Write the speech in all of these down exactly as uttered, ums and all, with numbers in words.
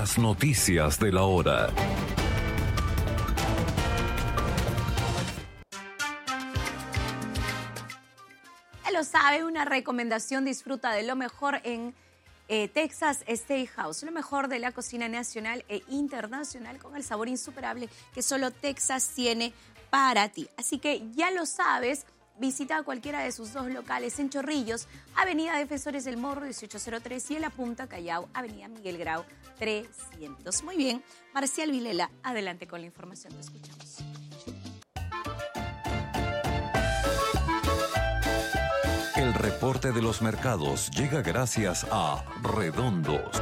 Las noticias de la hora. Él lo sabe, una recomendación: disfruta de lo mejor en eh, Texas Steakhouse, lo mejor de la cocina nacional e internacional con el sabor insuperable que solo Texas tiene para ti. Así que ya lo sabes, visita cualquiera de sus dos locales en Chorrillos, Avenida Defensores del Morro dieciocho cero tres, y en La Punta, Callao, Avenida Miguel Grau trescientos. Muy bien, Marcial Vilela, adelante con la información, te escuchamos. El reporte de los mercados llega gracias a Redondos.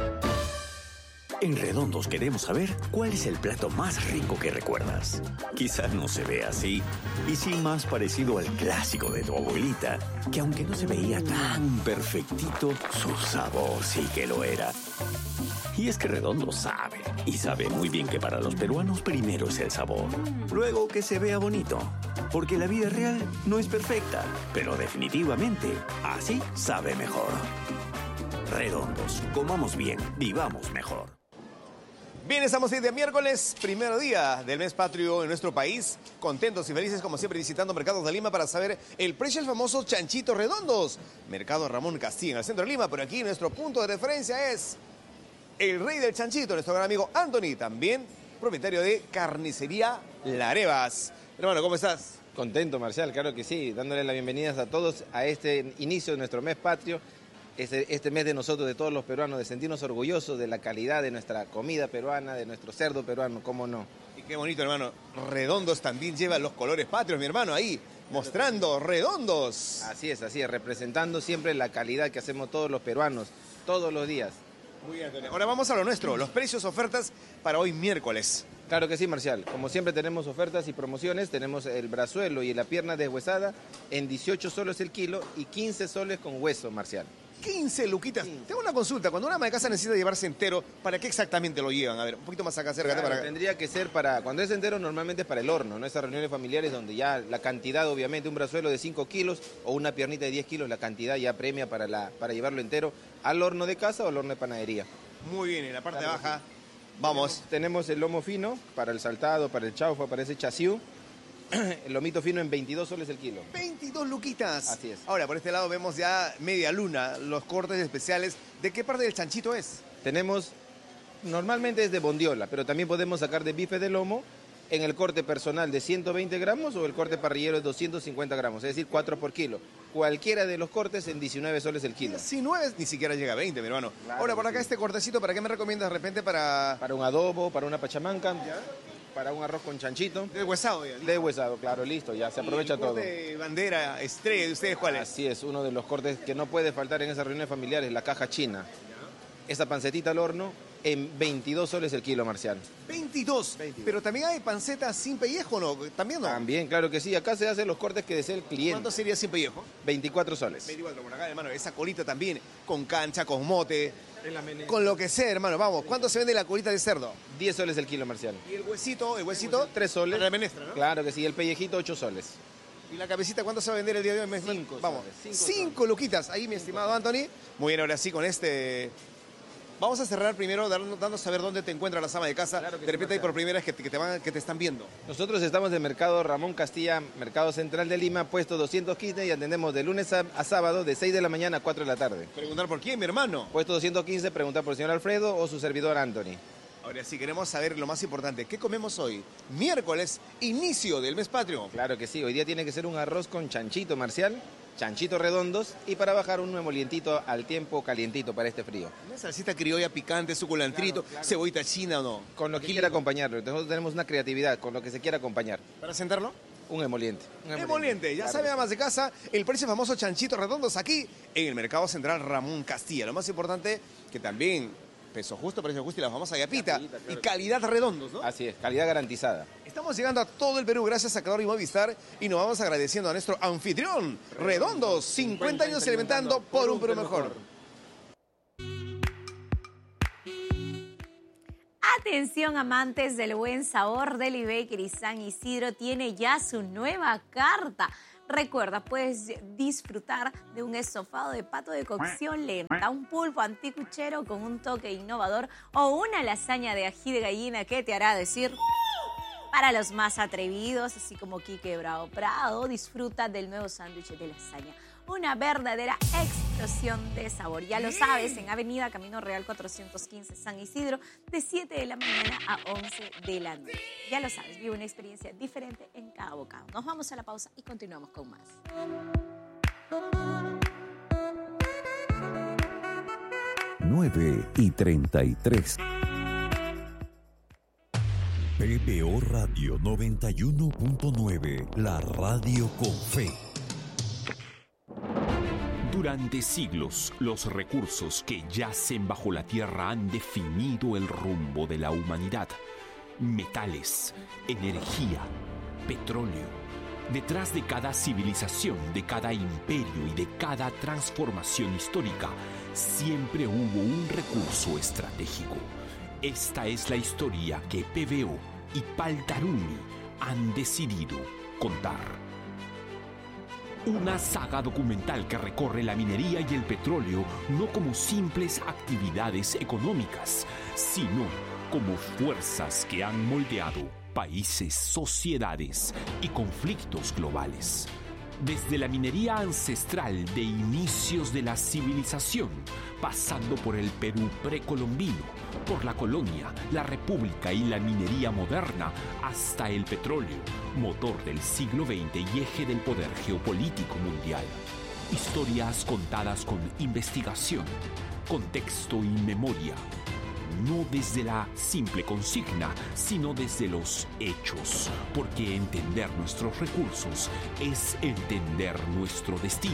En Redondos queremos saber cuál es el plato más rico que recuerdas. Quizás no se ve así, y sí más parecido al clásico de tu abuelita, que aunque no se veía tan perfectito, su sabor sí que lo era. Y es que Redondo sabe, y sabe muy bien que para los peruanos primero es el sabor, luego que se vea bonito, porque la vida real no es perfecta, pero definitivamente así sabe mejor. Redondos, comamos bien, vivamos mejor. Bien, estamos hoy de miércoles, primero día del mes patrio en nuestro país. Contentos y felices, como siempre, visitando Mercados de Lima para saber el precio del famoso chanchito Redondos. Mercado Ramón Castilla, en el centro de Lima, pero aquí nuestro punto de referencia es el rey del chanchito, nuestro gran amigo Anthony, también propietario de Carnicería Larevas. Hermano, ¿cómo estás? Contento, Marcial, claro que sí, dándole las bienvenidas a todos a este inicio de nuestro mes patrio. Este, este mes de nosotros, de todos los peruanos, de sentirnos orgullosos de la calidad de nuestra comida peruana, de nuestro cerdo peruano, cómo no. Y qué bonito, hermano. Redondos también lleva los colores patrios, mi hermano, ahí, mostrando Redondos. Así es, así es, representando siempre la calidad que hacemos todos los peruanos, todos los días. Muy bien, Antonio. Ahora vamos a lo nuestro, los precios, ofertas para hoy miércoles. Claro que sí, Marcial. Como siempre tenemos ofertas y promociones. Tenemos el brazuelo y la pierna deshuesada en dieciocho soles el kilo y quince soles con hueso, Marcial. quince luquitas. quince. Tengo una consulta. Cuando una ama de casa necesita llevarse entero, ¿para qué exactamente lo llevan? A ver, un poquito más acá, acércate. Claro, para... Tendría que ser para... Cuando es entero, normalmente es para el horno, ¿no? Esas reuniones familiares donde ya la cantidad, obviamente, un brazuelo de cinco kilos o una piernita de diez kilos, la cantidad ya premia para, la, para llevarlo entero al horno de casa o al horno de panadería. Muy bien, en la parte Claro, baja, sí. vamos. Tenemos, tenemos el lomo fino para el saltado, para el chaufa, para ese chasiú. El lomito fino en veintidós soles el kilo. veintidós luquitas. Así es. Ahora, por este lado vemos ya media luna, los cortes especiales. ¿De qué parte del chanchito es? Tenemos, normalmente es de bondiola, pero también podemos sacar de bife de lomo en el corte personal de ciento veinte gramos o el corte parrillero de doscientos cincuenta gramos, es decir, cuatro por kilo. Cualquiera de los cortes en diecinueve soles el kilo. diecinueve, ni siquiera llega a veinte, mi hermano. Claro, Ahora, por acá sí. este cortecito, ¿para qué me recomiendas de repente para...? Para un adobo, para una pachamanca, para un arroz con chanchito. Deshuesado, ya. Deshuesado, claro, listo, ya se aprovecha ¿Y el todo. corte bandera, estrella de ustedes cuál es? Así es, uno de los cortes que no puede faltar en esas reuniones familiares, la caja china. Esa pancetita al horno en veintidós soles el kilo, Marcial. veintidós. veintidós. Pero también hay pancetas sin pellejo, ¿no? ¿También no? También, claro que sí. Acá se hacen los cortes que desea el cliente. ¿Cuánto sería sin pellejo? veinticuatro soles. veinticuatro, por acá, hermano. Esa colita también, con cancha, con mote, En la mene- con lo que sea, hermano. Vamos, ¿cuánto se vende la colita de cerdo? diez soles el kilo, Marcial. Y el huesito, el huesito, tres soles. para la menestra, ¿no? Claro que sí. El pellejito, ocho soles. ¿Y la cabecita cuánto se va a vender el día de hoy? Cinco Vamos, soles, cinco cinco, soles. luquitas. Ahí, mi estimado Anthony. Muy bien, ahora sí, con este... Vamos a cerrar primero dando, dando a saber dónde te encuentra la ama de casa. Claro que de sí, repente hay por Marcial. primera vez que te, que, te van, que te están viendo. Nosotros estamos en Mercado Ramón Castilla, Mercado Central de Lima, puesto doscientos quince y atendemos de lunes a, a sábado de seis de la mañana a cuatro de la tarde. Preguntar por quién, mi hermano. Puesto doscientos quince, preguntar por el señor Alfredo o su servidor Anthony. Ahora sí, queremos saber lo más importante. ¿Qué comemos hoy? Miércoles, inicio del mes patrio. Claro que sí, hoy día tiene que ser un arroz con chanchito, Marcial, chanchitos redondos y para bajar un molientito al tiempo calientito para este frío. Una salsita criolla picante, suculantrito, Claro, claro. cebollita china o no. Con lo que quiera acompañarlo, nosotros tenemos una creatividad, con lo que se quiera acompañar. ¿Para sentarlo? Un emoliente. Un Emoliente, ya Claro sabe, que sí. amas de casa, el precio famoso chanchitos redondos aquí en el Mercado Central Ramón Castilla. Lo más importante, que también peso justo, precio justo y la famosa yapita. Yapita, claro Y que calidad redondos, ¿no? Así es, calidad garantizada. Estamos llegando a todo el Perú gracias a Calor y Movistar y nos vamos agradeciendo a nuestro anfitrión, Redondos, cincuenta años alimentando por un Perú mejor. Atención, amantes del buen sabor, Deli Bakery San Isidro tiene ya su nueva carta. Recuerda, puedes disfrutar de un estofado de pato de cocción lenta, un pulpo anticuchero con un toque innovador o una lasaña de ají de gallina que te hará decir... Para los más atrevidos, así como Quique Bravo Prado, disfruta del nuevo sándwich de lasaña. Una verdadera explosión de sabor. Ya lo sabes, en Avenida Camino Real cuatrocientos quince, San Isidro, de siete de la mañana a once de la noche. Ya lo sabes, vive una experiencia diferente en cada bocado. Nos vamos a la pausa y continuamos con más. nueve y treinta y tres. P B O Radio noventa y uno punto nueve, la radio con fe. Durante siglos, los recursos que yacen bajo la tierra han definido el rumbo de la humanidad. Metales, energía, petróleo. Detrás de cada civilización, de cada imperio y de cada transformación histórica, siempre hubo un recurso estratégico. Esta es la historia que P B O y Paltarumi han decidido contar. Una saga documental que recorre la minería y el petróleo no como simples actividades económicas, sino como fuerzas que han moldeado países, sociedades y conflictos globales. Desde la minería ancestral de inicios de la civilización, pasando por el Perú precolombino, por la colonia, la república y la minería moderna, hasta el petróleo, motor del siglo veinte y eje del poder geopolítico mundial. Historias contadas con investigación, contexto y memoria. No desde la simple consigna, sino desde los hechos, porque entender nuestros recursos es entender nuestro destino.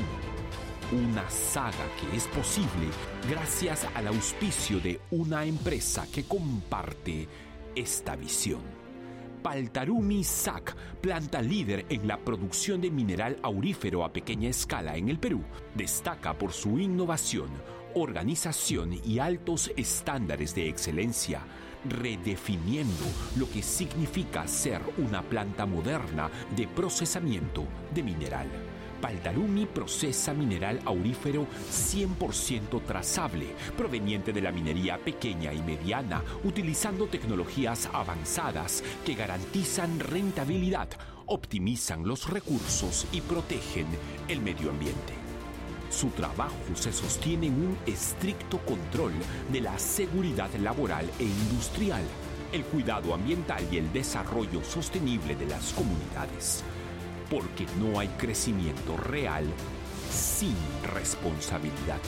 Una saga que es posible gracias al auspicio de una empresa que comparte esta visión. Paltarumi S A C, planta líder en la producción de mineral aurífero a pequeña escala en el Perú, destaca por su innovación, organización y altos estándares de excelencia, redefiniendo lo que significa ser una planta moderna de procesamiento de mineral. Paltarumi procesa mineral aurífero cien por ciento trazable, proveniente de la minería pequeña y mediana, utilizando tecnologías avanzadas que garantizan rentabilidad, optimizan los recursos y protegen el medio ambiente. Su trabajo se sostiene en un estricto control de la seguridad laboral e industrial, el cuidado ambiental y el desarrollo sostenible de las comunidades. Porque no hay crecimiento real sin responsabilidad.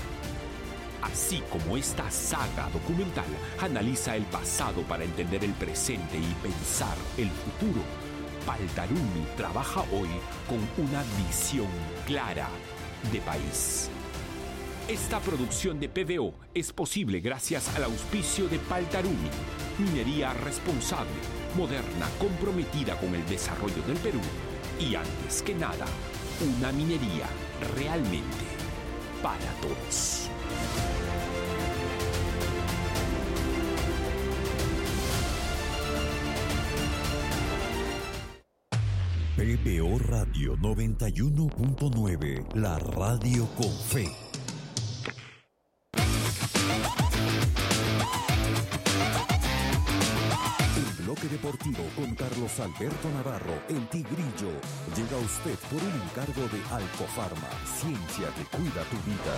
Así como esta saga documental analiza el pasado para entender el presente y pensar el futuro, Paltarumi trabaja hoy con una visión clara de país. Esta producción de P B O es posible gracias al auspicio de Paltarumi, minería responsable, moderna, comprometida con el desarrollo del Perú y, antes que nada, una minería realmente para todos. P B O Radio noventa y uno punto nueve, la radio con fe. El bloque deportivo con Carlos Alberto Navarro, el Tigrillo, llega a usted por un encargo de Alcofarma, ciencia que cuida tu vida.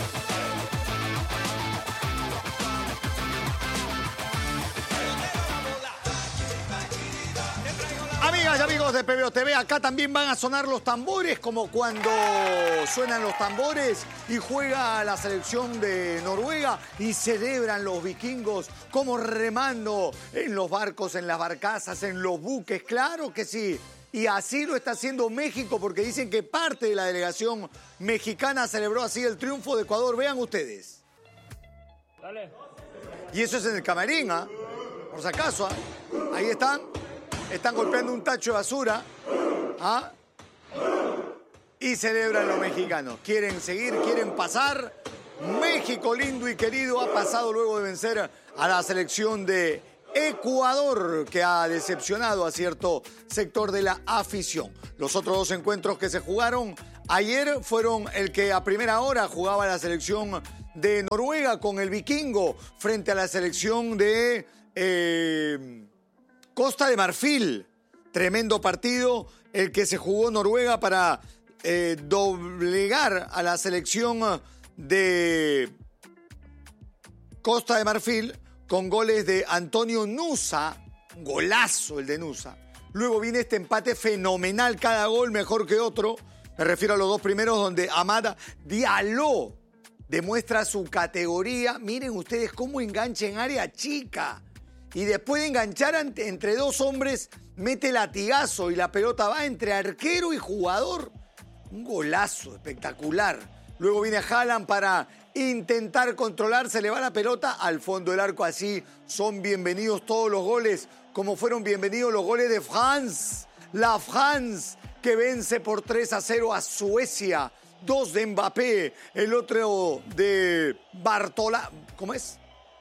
Amigas y amigos de P B O T V, acá también van a sonar los tambores, como cuando suenan los tambores y juega la selección de Noruega y celebran los vikingos como remando en los barcos, en las barcazas, en los buques. Claro que sí. Y así lo está haciendo México, porque dicen que parte de la delegación mexicana celebró así el triunfo de Ecuador. Vean ustedes. Dale. Y eso es en el camarín, ¿ah? Por si acaso, ¿ah? Ahí están. Están golpeando un tacho de basura, ¿ah? Y celebran los mexicanos. Quieren seguir, quieren pasar. México lindo y querido ha pasado luego de vencer a la selección de Ecuador, que ha decepcionado a cierto sector de la afición. Los otros dos encuentros que se jugaron ayer fueron el que a primera hora jugaba la selección de Noruega con el Vikingo frente a la selección de eh, Costa de Marfil. Tremendo partido el que se jugó Noruega para eh, doblegar a la selección de Costa de Marfil con goles de Antonio Nusa, golazo el de Nusa. Luego viene este empate fenomenal, cada gol mejor que otro. Me refiero a los dos primeros donde Amada Diallo demuestra su categoría. Miren ustedes cómo engancha en área chica. Y después de enganchar ante, entre dos hombres, mete latigazo y la pelota va entre arquero y jugador. Un golazo espectacular. Luego viene Haaland para intentar controlar, se le va la pelota al fondo del arco. Así son bienvenidos todos los goles, como fueron bienvenidos los goles de France. La France que vence por tres a cero a Suecia. Dos de Mbappé, el otro de Bartola. ¿Cómo es?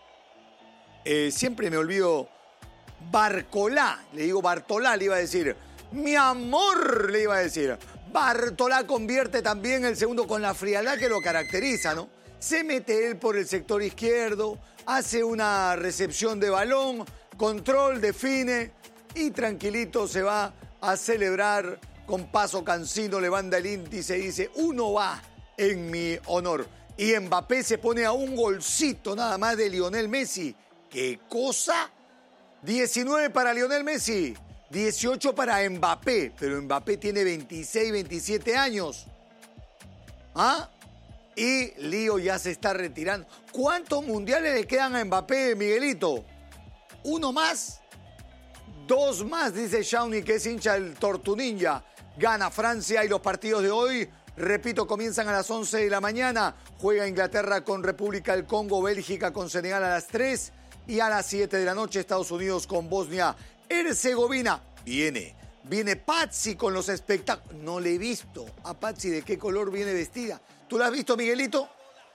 Eh, siempre me olvido. Barcolá, le digo Bartolá, le iba a decir. Mi amor, le iba a decir. Bartolá convierte también el segundo con la frialdad que lo caracteriza, ¿no? Se mete él por el sector izquierdo, hace una recepción de balón, control, define y tranquilito se va a celebrar con paso cansino, levanta el índice y dice, uno va en mi honor. Y Mbappé se pone a un golcito nada más de Lionel Messi. ¿Qué cosa? diecinueve para Lionel Messi, dieciocho para Mbappé, pero Mbappé tiene veintiséis, veintisiete años. ¿Ah? Y Lío ya se está retirando. ¿Cuántos mundiales le quedan a Mbappé, Miguelito? ¿Uno más? Dos más, dice Shawnee, que es hincha del Tortuninja. Gana Francia y los partidos de hoy, repito, comienzan a las once de la mañana. Juega Inglaterra con República del Congo, Bélgica con Senegal a las tres. Y a las siete de la noche Estados Unidos con Bosnia-Herzegovina. Viene, viene Patsy con los espectáculos. No le he visto a Patsy de qué color viene vestida. ¿Tú la has visto, Miguelito?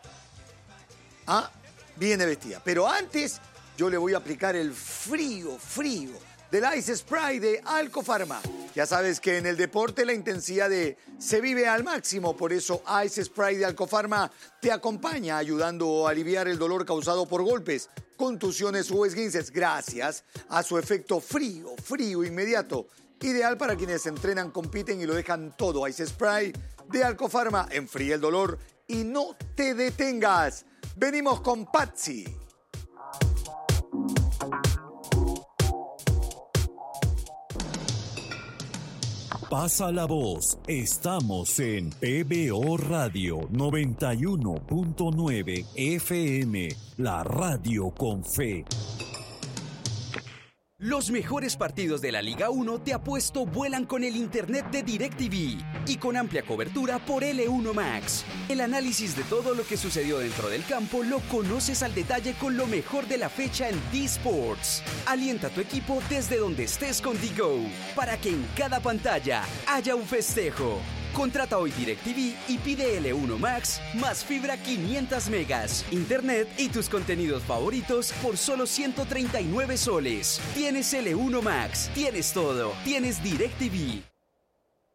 Ah, viene vestida. Pero antes yo le voy a aplicar el frío, frío del Ice Spray de Alcofarma. Ya sabes que en el deporte la intensidad de, se vive al máximo. Por eso Ice Spray de Alcofarma te acompaña ayudando a aliviar el dolor causado por golpes, contusiones o esguinces gracias a su efecto frío, frío inmediato. Ideal para quienes entrenan, compiten y lo dejan todo. Ice Spray de Alcofarma enfría el dolor y no te detengas. Venimos con Patsy. Pasa la voz. Estamos en P B O Radio noventa y uno punto nueve F M, la radio con fe. Los mejores partidos de la Liga uno te apuesto vuelan con el internet de DirecTV y con amplia cobertura por L uno Max. El análisis de todo lo que sucedió dentro del campo lo conoces al detalle con lo mejor de la fecha en D-Sports. Alienta a tu equipo desde donde estés con DiGo para que en cada pantalla haya un festejo. Contrata hoy DirecTV y pide L uno Max más fibra quinientos megas, internet y tus contenidos favoritos por solo ciento treinta y nueve soles. Tienes L uno Max, tienes todo, tienes DirecTV.